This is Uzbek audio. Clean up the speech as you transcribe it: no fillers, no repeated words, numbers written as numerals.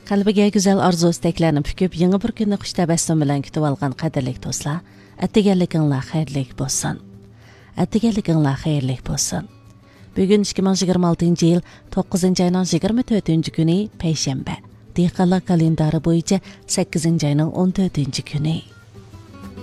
Qalbiga güzel arzu isteklerini püküp, yeni bir günü xush tabassum bilan kutib olgan qadrlik do'stlar, attiganliginglar xayrlik bo'lsin. Attiganliginglar xayrlik bo'lsin. Bugun 2026-yil 9-oyning 24-kuni payshanba. Dehqonlar kalendari bo'yicha 8-oyning 14-kuni.